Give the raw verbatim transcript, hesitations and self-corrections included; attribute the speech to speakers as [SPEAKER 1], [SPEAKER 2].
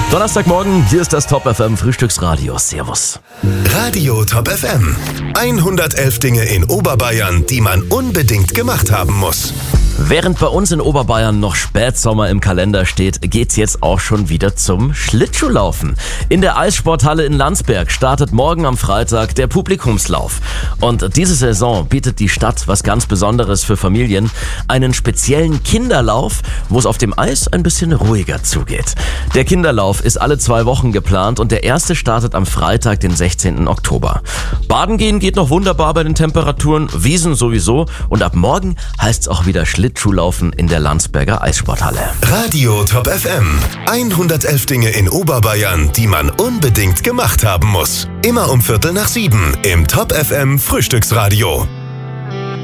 [SPEAKER 1] Donnerstagmorgen, hier ist das Top F M Frühstücksradio. Servus.
[SPEAKER 2] Radio Top F M. hundertelf Dinge in Oberbayern, die man unbedingt gemacht haben muss.
[SPEAKER 1] Während bei uns in Oberbayern noch Spätsommer im Kalender steht, geht's jetzt auch schon wieder zum Schlittschuhlaufen. In der Eissporthalle in Landsberg startet morgen am Freitag der Publikumslauf. Und diese Saison bietet die Stadt was ganz Besonderes für Familien. Einen speziellen Kinderlauf, wo es auf dem Eis ein bisschen ruhiger zugeht. Der Kinderlauf ist alle zwei Wochen geplant und der erste startet am Freitag, den sechzehnten Oktober. Baden gehen geht noch wunderbar bei den Temperaturen, Wiesen sowieso und ab morgen heißt's auch wieder Schlittschuhlaufen in der Landsberger Eissporthalle.
[SPEAKER 2] Radio Top F M. hundertelf Dinge in Oberbayern, die man unbedingt gemacht haben muss. Immer um Viertel nach sieben im Top F M Frühstücksradio.